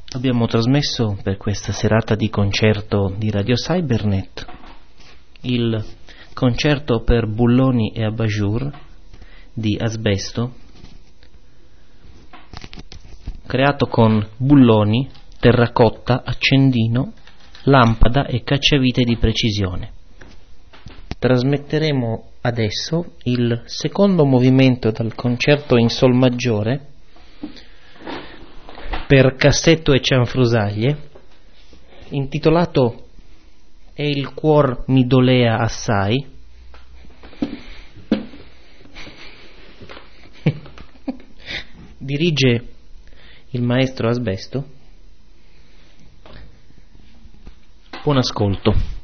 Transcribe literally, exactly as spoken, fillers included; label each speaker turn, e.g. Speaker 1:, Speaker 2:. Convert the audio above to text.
Speaker 1: Abbiamo trasmesso per questa serata di concerto di Radio Cybernet il concerto per bulloni e abajur di Asbesto, creato con bulloni, terracotta, accendino, lampada e cacciavite di precisione. Trasmetteremo adesso il secondo movimento dal concerto in sol maggiore per cassetto e cianfrusaglie, intitolato E il cuor mi dolea assai, dirige il maestro Asbesto. Buon ascolto.